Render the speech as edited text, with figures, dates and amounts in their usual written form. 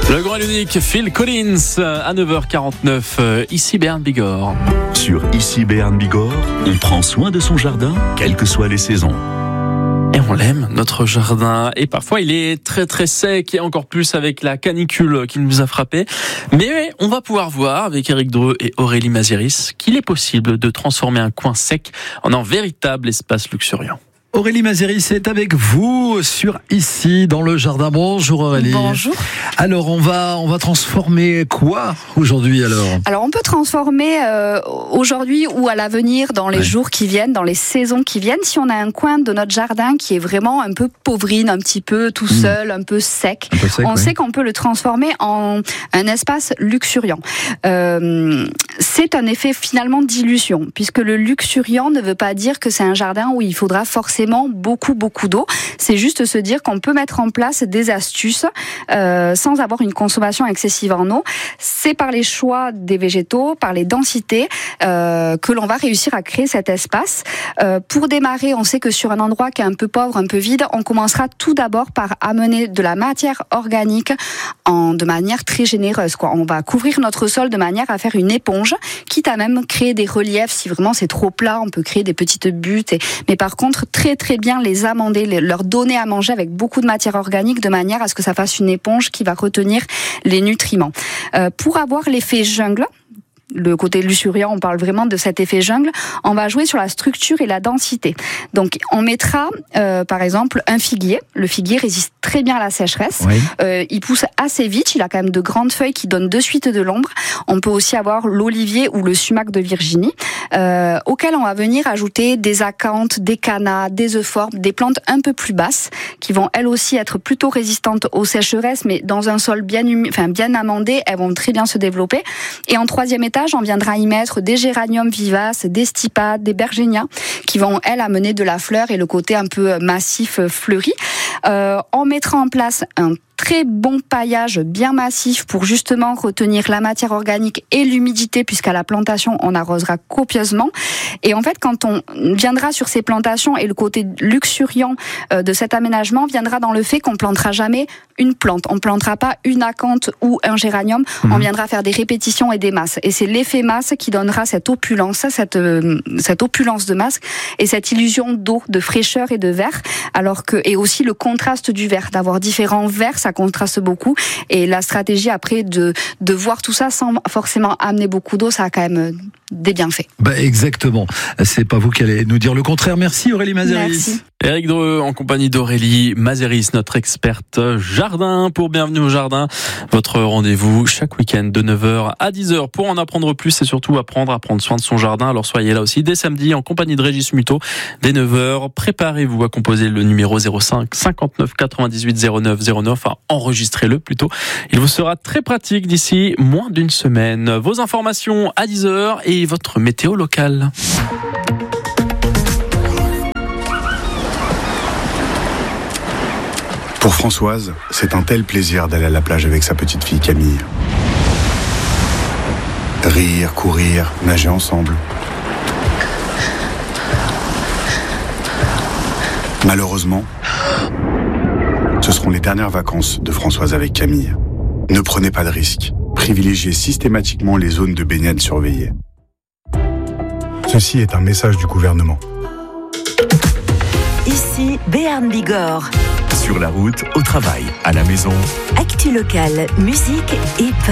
Le grand et l'unique Phil Collins à 9h49, ici Béarn Bigorre. Sur Ici Béarn Bigorre, on prend soin de son jardin, quelles que soient les saisons. Et on l'aime, notre jardin. Et parfois, il est très très sec, et encore plus avec la canicule qui nous a frappé. Mais on va pouvoir voir avec Éric Dreux et Aurélie Maziris qu'il est possible de transformer un coin sec en un véritable espace luxuriant. Aurélie Maziris est avec vous sur Ici dans le jardin. Bonjour Aurélie. Bonjour. Alors on va transformer quoi aujourd'hui alors on peut transformer aujourd'hui ou à l'avenir dans les jours qui viennent, dans les saisons qui viennent. Si on a un coin de notre jardin qui est vraiment un peu pauvrine, un petit peu tout seul, un peu sec, on sait qu'on peut le transformer en un espace luxuriant. C'est un effet finalement d'illusion, puisque le luxuriant ne veut pas dire que c'est un jardin où il faudra forcément beaucoup d'eau. C'est juste se dire qu'on peut mettre en place des astuces sans avoir une consommation excessive en eau. C'est par les choix des végétaux, par les densités que l'on va réussir à créer cet espace. Pour démarrer, on sait que sur un endroit qui est un peu pauvre, un peu vide, on commencera tout d'abord par amener de la matière organique de manière très généreuse. On va couvrir notre sol de manière à faire une éponge, quitte à même créer des reliefs. Si vraiment c'est trop plat, on peut créer des petites buttes. Mais par contre, très bien les amender, leur donner à manger avec beaucoup de matière organique de manière à ce que ça fasse une éponge qui va retenir les nutriments. Pour avoir l'effet jungle, le côté luxuriant, on parle vraiment de cet effet jungle, on va jouer sur la structure et la densité. Donc on mettra par exemple un figuier. Le figuier résiste très bien à la sécheresse. Oui. Il pousse assez vite, il a quand même de grandes feuilles qui donnent de suite de l'ombre. On peut aussi avoir l'olivier ou le sumac de Virginie, auquel on va venir ajouter des acanthes, des cannas, des euphorbes, des plantes un peu plus basses qui vont elles aussi être plutôt résistantes aux sécheresses, mais dans un sol bien amendé, elles vont très bien se développer. Et en troisième étage, on viendra y mettre des géraniums vivaces, des stipades, des bergénias, qui vont, elles, amener de la fleur et le côté un peu massif, fleuri. On mettra en place un très bon paillage bien massif pour justement retenir la matière organique et l'humidité, puisqu'à la plantation, on arrosera copieusement. Et en fait, quand on viendra sur ces plantations, et le côté luxuriant de cet aménagement viendra dans le fait qu'on plantera jamais une plante. On plantera pas une acanthe ou un géranium. On viendra faire des répétitions et des masses. Et c'est l'effet masse qui donnera cette opulence, cette opulence de masse et cette illusion d'eau, de fraîcheur et de vert. Et aussi le contraste du vert, d'avoir différents verts, ça contraste beaucoup. Et la stratégie après de voir tout ça sans forcément amener beaucoup d'eau, ça a quand même des bienfaits. Exactement. C'est pas vous qui allez nous dire le contraire. Merci Aurélie Maziris. Merci. Éric Dreux en compagnie d'Aurélie Maziris, notre experte jardin pour Bienvenue au Jardin. Votre rendez-vous chaque week-end de 9h à 10h pour en apprendre plus et surtout apprendre à prendre soin de son jardin. Alors soyez là aussi dès samedi en compagnie de Régis Muto dès 9h. Préparez-vous à composer le numéro 05 59 98 09 09. Enfin, enregistrez-le plutôt. Il vous sera très pratique d'ici moins d'une semaine. Vos informations à 10h et votre météo locale. Pour Françoise, c'est un tel plaisir d'aller à la plage avec sa petite fille Camille. Rire, courir, nager ensemble. Malheureusement, ce seront les dernières vacances de Françoise avec Camille. Ne prenez pas de risques. Privilégiez systématiquement les zones de baignade surveillées. Ceci est un message du gouvernement. Ici Béarn Bigorre. Sur la route, au travail, à la maison. Actu locale, musique et